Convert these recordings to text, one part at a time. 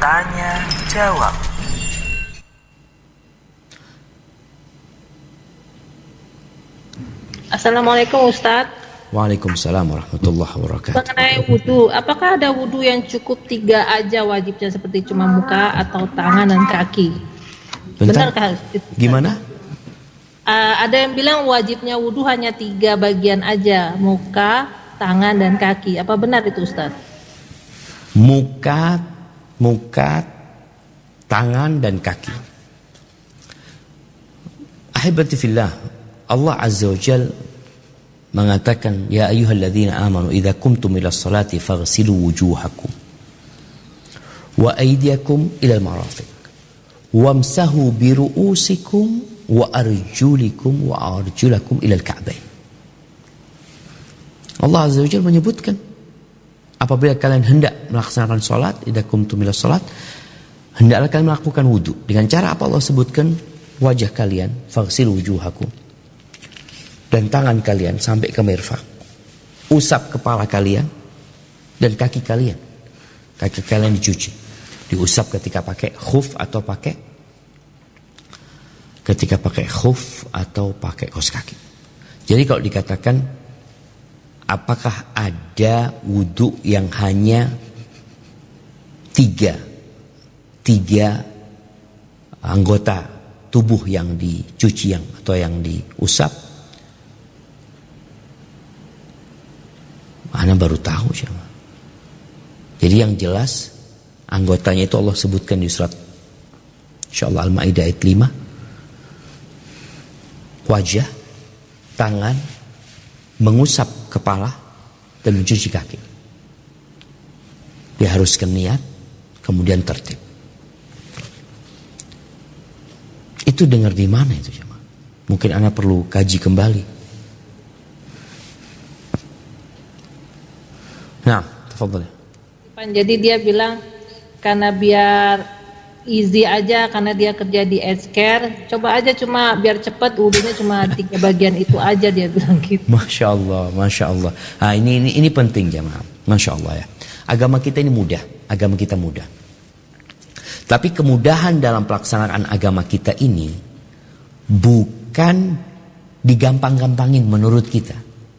Tanya Jawab. Assalamualaikum Ustadz. Waalaikumsalam warahmatullahi wabarakatuh. Mengenai wudhu, apakah ada wudhu yang cukup 3 aja wajibnya seperti cuma muka atau tangan dan kaki? Bentar, Benarkah? gimana? Ada yang bilang wajibnya wudhu hanya 3 bagian aja, muka, tangan dan kaki. Apa benar itu Ustadz? Muka, tangan dan kaki. Ahibati fillah, Allah Azza wa Jal mengatakan, ya ayyuhalladzina amanu idza kumtum ila sholati faghsilu wujuhakum wa aydiyakum ila al-marafiq wamsahu bi ru'usikum wa arjulikum wa arjulakum ila al-ka'bain. Allah Azza wa Jalla menyebutkan, apabila kalian hendak melaksanakan salat, idza kumtum ila salat, hendaklah kalian melakukan wudu. Dengan cara apa Allah sebutkan? Wajah kalian, faghsilu wujuhakum, dan tangan kalian sampai ke mirfaq. Usap kepala kalian dan kaki kalian. Kaki kalian dicuci, diusap ketika pakai khuf atau pakai kaos kaki. Jadi kalau dikatakan apakah ada wudhu yang hanya tiga anggota tubuh yang dicuci atau yang diusap? Ana baru tahu siapa. Jadi yang jelas anggotanya itu Allah sebutkan di surat insyaallah Al-Maidah ayat 5. Wajah, tangan, mengusap kepala dan mencuci kaki. Diharuskan niat, kemudian tertib. Itu dengar di mana itu jemaah? Mungkin ana perlu kaji kembali. Nah, tafadhal. Jadi dia bilang karena biar easy aja, karena dia kerja di healthcare, coba aja cuma biar cepat wudhunya cuma 3 bagian itu aja, dia bilang gitu. Masya Allah. Nah, ini penting jemaah. Masya Allah ya. Agama kita ini mudah, agama kita mudah. Tapi kemudahan dalam pelaksanaan agama kita ini bukan digampang-gampangin menurut kita.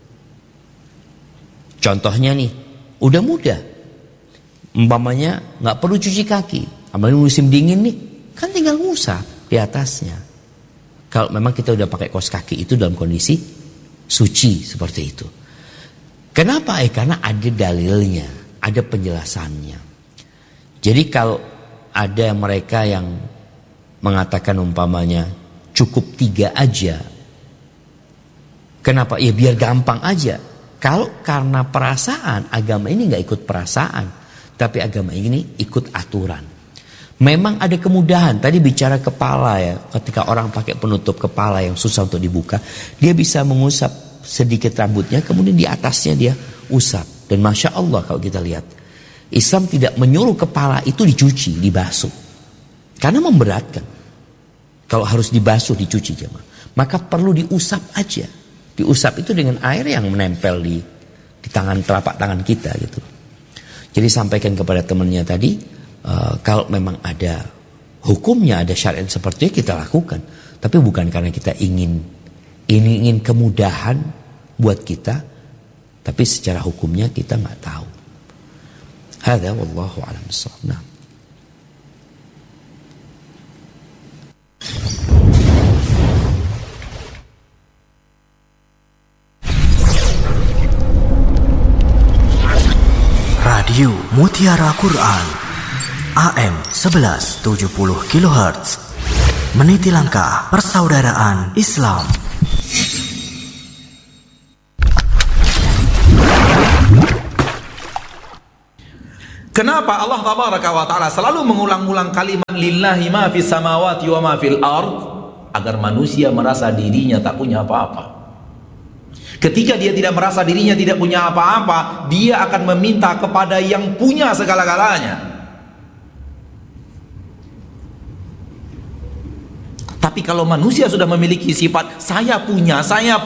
Contohnya nih, udah mudah. Umpamanya nggak perlu cuci kaki. Apalagi musim dingin nih, kan tinggal ngusap di atasnya. Kalau memang kita udah pakai kaos kaki itu dalam kondisi suci seperti itu. Kenapa? Karena ada dalilnya, ada penjelasannya. Jadi kalau ada mereka yang mengatakan umpamanya cukup 3 aja. Kenapa? Ya biar gampang aja. Kalau karena perasaan, agama ini nggak ikut perasaan, tapi agama ini ikut aturan. Memang ada kemudahan. Tadi bicara kepala ya, ketika orang pakai penutup kepala yang susah untuk dibuka, dia bisa mengusap sedikit rambutnya, kemudian di atasnya dia usap. Dan masya Allah kalau kita lihat, Islam tidak menyuruh kepala itu dicuci, dibasuh, karena memberatkan. Kalau harus dibasuh, dicuci jemaah, maka perlu diusap aja. Diusap itu dengan air yang menempel di tangan, telapak tangan kita gitu. Jadi sampaikan kepada temannya tadi, kalau memang ada hukumnya, ada syariat seperti itu, kita lakukan. Tapi bukan karena kita ingin kemudahan buat kita, tapi secara hukumnya kita nggak tahu. Hadza wallahu a'lam bissawab. Nah. Radio Mutiara Quran AM 1170 kHz, meniti langkah persaudaraan Islam. Kenapa Allah tabaraka wa ta'ala selalu mengulang-ulang kalimat lillahi ma fis samawati wa ma fil ard? Agar manusia merasa dirinya tak punya apa-apa. Ketika dia tidak merasa dirinya tidak punya apa-apa, dia akan meminta kepada yang punya segala-galanya. Tapi kalau manusia sudah memiliki sifat saya punya,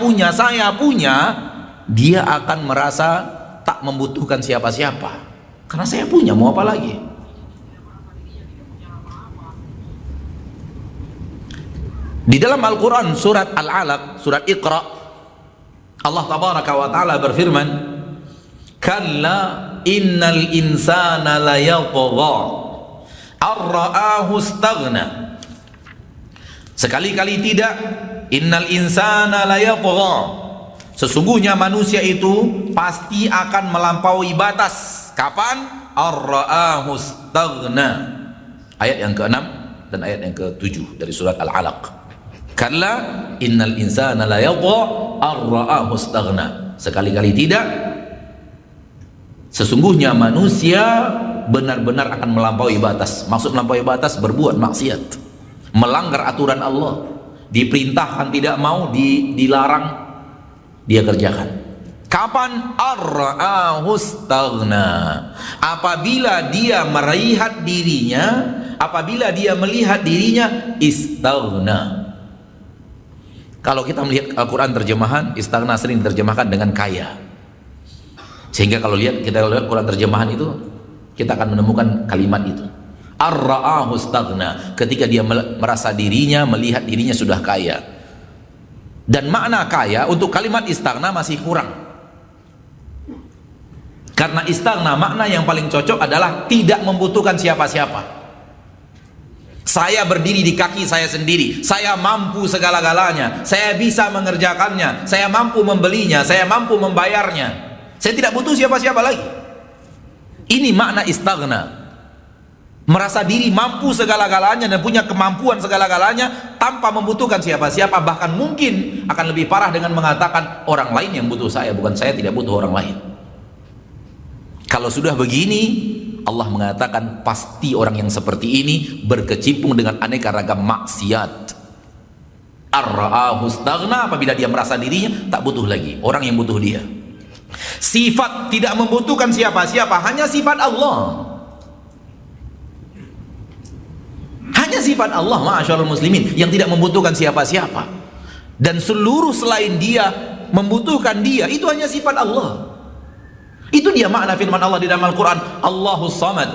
dia akan merasa tak membutuhkan siapa-siapa. Karena saya punya, mau apa lagi? Di dalam Al-Quran surat Al-Alaq, surat Iqra, Allah tabaraka wa ta'ala berfirman, kalla innal insana layatgha ar-ra'ahu istaghna. Sekali-kali tidak, innal insana layatgha, sesungguhnya manusia itu pasti akan melampaui batas. Kapan? Ar-ra'ahu istaghna. Ayat yang ke-6 dan ayat yang ke-7 dari surat Al-Alaq. Kalla innal insana layatgha ar-ra'ahu istaghna. Sekali-kali tidak, sesungguhnya manusia benar-benar akan melampaui batas. Maksud melampaui batas, berbuat maksiat, melanggar aturan Allah, diperintahkan tidak mau, dilarang dia kerjakan. Kapan? Ar-ra'ahu istaghna. Apabila dia melihat dirinya, apabila dia melihat dirinya istaghna. Kalau kita melihat Al-Quran terjemahan, istaghna sering diterjemahkan dengan kaya. Sehingga kalau kita lihat Quran terjemahan itu, kita akan menemukan kalimat itu. Ar-ra'ahu istaghna, ketika dia merasa dirinya, melihat dirinya sudah kaya. Dan makna kaya untuk kalimat istaghna masih kurang. Karena istaghna, makna yang paling cocok adalah tidak membutuhkan siapa-siapa. Saya berdiri di kaki saya sendiri, saya mampu segala-galanya, saya bisa mengerjakannya, saya mampu membelinya, saya mampu membayarnya, saya tidak butuh siapa-siapa lagi. Ini makna istaghna. Merasa diri mampu segala-galanya dan punya kemampuan segala-galanya tanpa membutuhkan siapa-siapa. Bahkan mungkin akan lebih parah dengan mengatakan orang lain yang butuh saya, bukan saya tidak butuh orang lain. Kalau sudah begini, Allah mengatakan pasti orang yang seperti ini berkecimpung dengan aneka ragam maksiat. Ar-ra'ahu istaghna, apabila dia merasa dirinya tak butuh lagi orang yang butuh dia. Sifat tidak membutuhkan siapa-siapa, hanya sifat Allah. Hanya sifat Allah, ma'asyarul muslimin, yang tidak membutuhkan siapa-siapa. Dan seluruh selain dia membutuhkan dia, itu hanya sifat Allah. Itu dia makna firman Allah di dalam Al-Quran, Allahus Samad.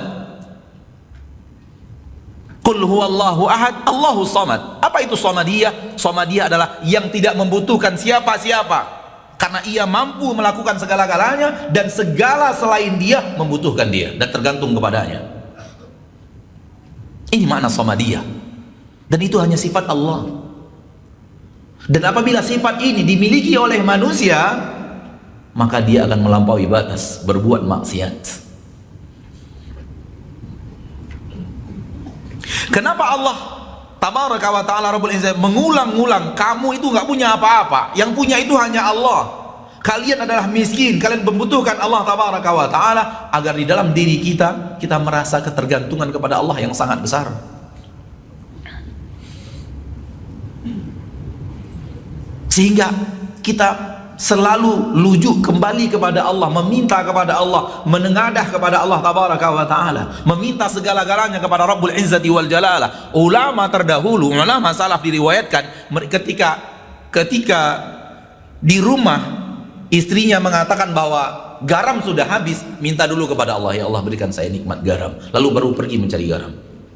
Qul huwallahu ahad, Allahus Samad. Apa itu Samadiyah? Samadiyah adalah yang tidak membutuhkan siapa-siapa, karena ia mampu melakukan segala-galanya dan segala selain dia membutuhkan dia dan tergantung kepadanya. Ini makna Samadiyah. Dan itu hanya sifat Allah. Dan apabila sifat ini dimiliki oleh manusia, maka dia akan melampaui batas, berbuat maksiat. Kenapa Allah tabaraka wa ta'ala Rabbul Izzah mengulang-ulang, kamu itu nggak punya apa-apa, yang punya itu hanya Allah. Kalian adalah miskin, kalian membutuhkan Allah tabaraka wa ta'ala, agar di dalam diri kita merasa ketergantungan kepada Allah yang sangat besar. Sehingga kita selalu lujuk kembali kepada Allah, meminta kepada Allah, menengadah kepada Allah tabaraka wa ta'ala, meminta segala-galanya kepada Rabbul Izzati wal Jalalah. Ulama terdahulu, ulama salaf diriwayatkan, ketika di rumah istrinya mengatakan bahwa garam sudah habis, minta dulu kepada Allah, ya Allah berikan saya nikmat garam, lalu baru pergi mencari garam.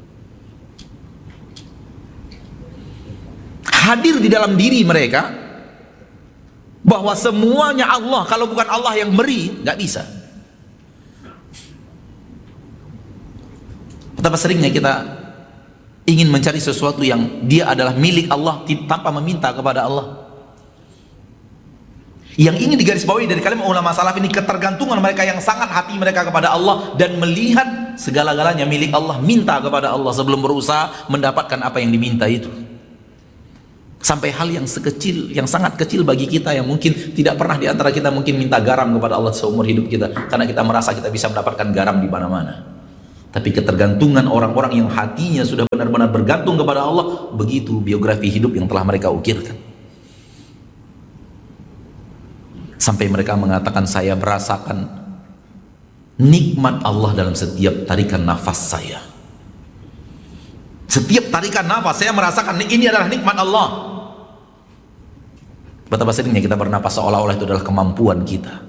Hadir di dalam diri mereka bahwa semuanya Allah, kalau bukan Allah yang beri, nggak bisa. Betapa seringnya kita ingin mencari sesuatu yang dia adalah milik Allah tanpa meminta kepada Allah. Yang ingin digarisbawahi dari kalimat ulama salaf ini, ketergantungan mereka yang sangat hati mereka kepada Allah dan melihat segala-galanya milik Allah, minta kepada Allah sebelum berusaha mendapatkan apa yang diminta itu. Sampai hal yang sekecil, yang sangat kecil bagi kita, yang mungkin tidak pernah di antara kita mungkin minta garam kepada Allah seumur hidup kita, karena kita merasa kita bisa mendapatkan garam di mana-mana. Tapi ketergantungan orang-orang yang hatinya sudah benar-benar bergantung kepada Allah, begitu biografi hidup yang telah mereka ukirkan. Sampai mereka mengatakan, saya merasakan nikmat Allah dalam setiap tarikan nafas saya. Setiap tarikan nafas saya merasakan ini adalah nikmat Allah. Betapa seringnya kita bernapas seolah-olah itu adalah kemampuan kita.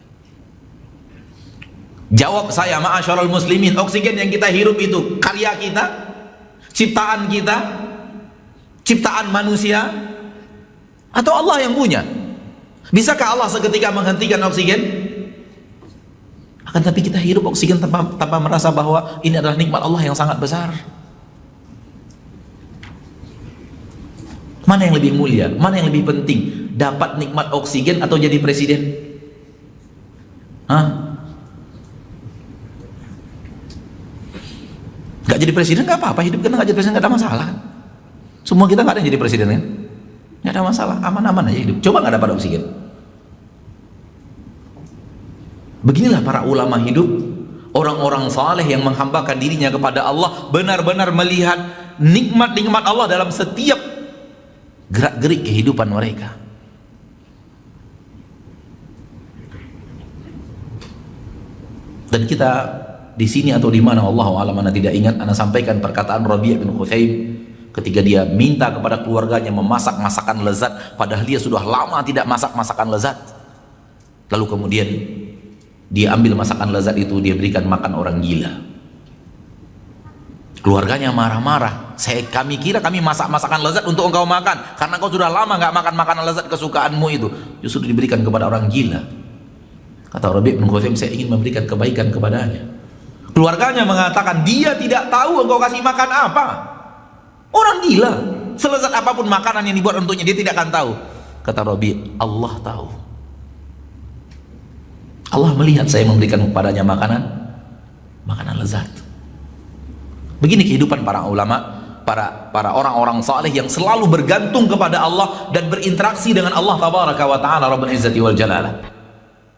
Jawab saya, ma'asyarul muslimin, oksigen yang kita hirup itu karya kita, ciptaan kita, Ciptaan manusia atau Allah yang punya? Bisakah Allah seketika menghentikan oksigen? Akan tapi kita hirup oksigen tanpa merasa bahwa ini adalah nikmat Allah yang sangat besar. Mana yang lebih mulia? Mana yang lebih penting? Dapat nikmat oksigen atau jadi presiden? Gak jadi presiden gak apa-apa, hidup kita gak jadi presiden gak ada masalah kan? Semua kita gak ada yang jadi presiden kan? Gak ada masalah, aman-aman aja hidup. Coba gak dapat oksigen. Beginilah para ulama hidup, orang-orang saleh yang menghambakan dirinya kepada Allah, benar-benar melihat nikmat-nikmat Allah dalam setiap gerak-gerik kehidupan mereka. Dan kita di sini atau di mana Allahu a'lam, ana tidak ingat, ana sampaikan perkataan Rabi' bin Khusaim ketika dia minta kepada keluarganya memasak masakan lezat padahal dia sudah lama tidak masak masakan lezat. Lalu kemudian dia ambil masakan lezat itu, dia berikan makan orang gila. Keluarganya marah-marah. Kami kira kami masak masakan lezat untuk engkau makan, karena kau sudah lama nggak makan makanan lezat kesukaanmu itu, justru diberikan kepada orang gila. Kata Rabi' bin Khusaim, saya ingin memberikan kebaikan kepadanya. Keluarganya mengatakan dia tidak tahu engkau kasih makan apa. Orang gila, selezat apapun makanan yang dibuat untuknya dia tidak akan tahu. Kata Rabi', Allah tahu. Allah melihat saya memberikan kepadanya makanan lezat. Begini kehidupan para ulama, para orang-orang saleh yang selalu bergantung kepada Allah dan berinteraksi dengan Allah tabaraka wa taala rabbul izzati wal jalalah.